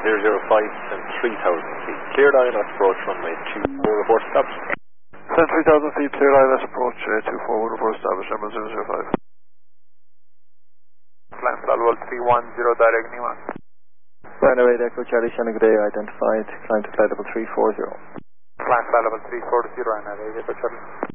and 3,000 feet. Cleared ILS approach runway 24, report established. Send 3,000 feet, cleared ILS approach 24, report established, Emma 005. Flying level 310, direct Nima. Flying away, Echo Charlie Shannon Gray, identified, climb to flight level 340. Flying level 340, and Echo Charlie.